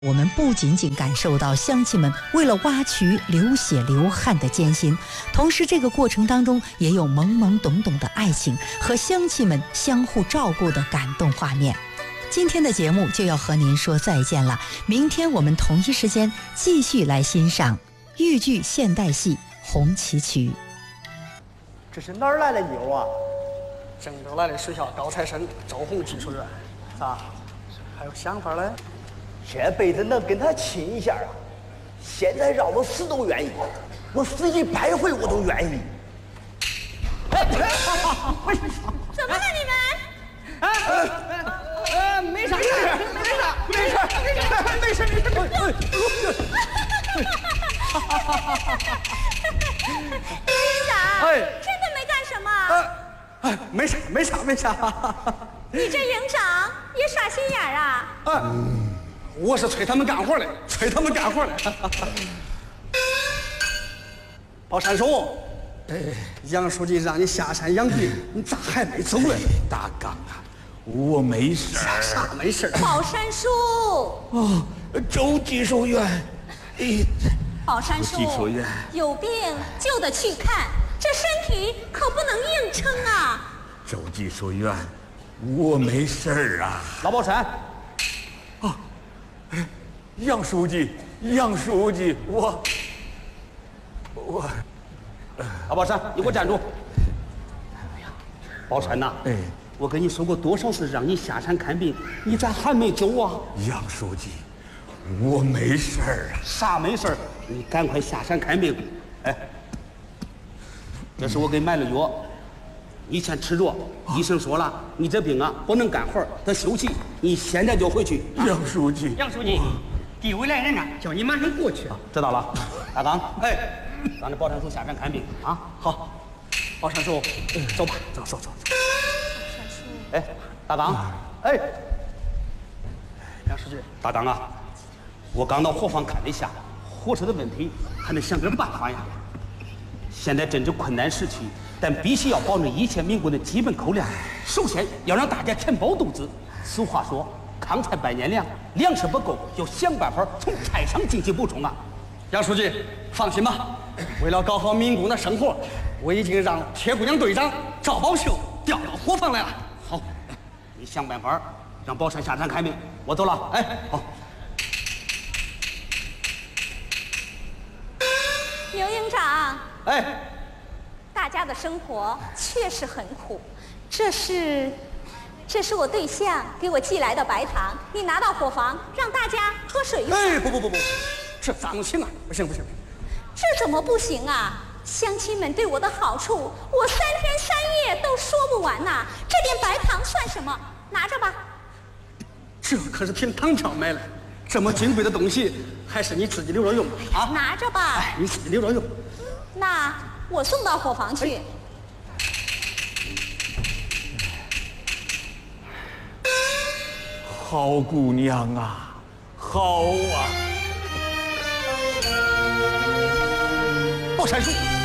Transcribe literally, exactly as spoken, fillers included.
我们不仅仅感受到乡亲们为了挖渠流血流汗的艰辛，同时这个过程当中也有懵懵懂懂的爱情和乡亲们相互照顾的感动画面。今天的节目就要和您说再见了，明天我们同一时间继续来欣赏豫剧现代戏《红旗渠》。 这是哪儿来的妞啊？郑州来的学校高材生周红技术员。咋？还有想法嘞？ 这辈子能跟他亲一下啊！现在让我死都愿意，我死一百回我都愿意。 怎么了你们？ 啊呃，没啥，没事，没啥，没事，没事，没事，没事。 刘营长， 哎， 真的没干什么？ 哎，没啥，没啥，没啥。 你这营长也耍心眼儿啊？ 啊，我是催他们干活的，催他们干活的。包山叔，哎，杨书记让你下山养病，你咋还没走嘞？ 大刚啊，我没事儿。 啥没事？ 宝山叔， 哦，周技术员，哎， 宝山叔， 技术员有病就得去看，这身体可不能硬撑啊。 周技术员，我没事儿啊。 老宝山， 啊，哎，杨书记，杨书记，我，我， 老宝山，你给我站住！宝山呐， 哎， 我跟你说过多少次让你下山看病，你咋还没走啊？ 杨书记，我没事儿啊。 啥没事儿？你赶快下山看病。哎，这是我给买了药，你先吃着。医生说了，你这病啊不能干活，得休息。你现在就回去。 啊、杨书记， 杨书记，地委来人了，叫你马上过去。 啊、知道了。大刚，哎，让这宝山叔下山看病啊。好，宝山叔，走吧，走走走走。哎，大刚，哎，杨书记，大刚啊，我刚到火房看了一下，火车的问题还得想点办法呀。现在正值困难时期，但必须要保证一切民工的基本口粮。首先要让大家填饱肚子。俗话说，糠菜百年粮，粮食不够要想办法从菜上进行补充啊。杨书记，放心吧，为了搞好民工的生活，我已经让铁姑娘队长赵宝秀调到火房来了。好，你想办法让宝山下山看病。我走了。哎，好。 刘营长， 哎， 大家的生活确实很苦。这是，这是我对象给我寄来的白糖，你拿到伙房让大家喝水用。 哎，不不不不，这咋能行啊？不行不行， 这怎么不行啊？乡亲们对我的好处，我三天三夜都说不完呐、啊。这点白糖算什么？拿着吧。 这可是凭糖票买的，这么金贵的东西，还是你自己留着用啊！ 拿着吧。 哎，你自己留着用。 那我送到伙房去。 好姑娘啊，好啊！ 宝山叔。